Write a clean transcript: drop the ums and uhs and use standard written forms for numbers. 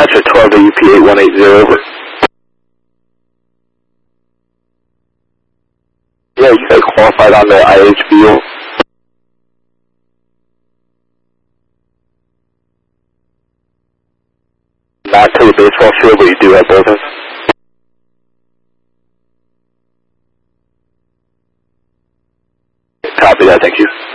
Dispatcher 12 AUP8180, over. Yeah, you guys qualified on the IHB. Not to the baseball field, but you do have business. Copy that, thank you.